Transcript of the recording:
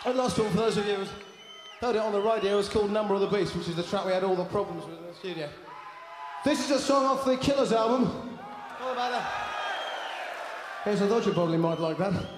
And last one, for those of you who've heard it on the radio, it's called Number of the Beast, which is the track we had all the problems with in the studio. This is a song off the Killers album. All about that. Here's, I thought you probably might like that.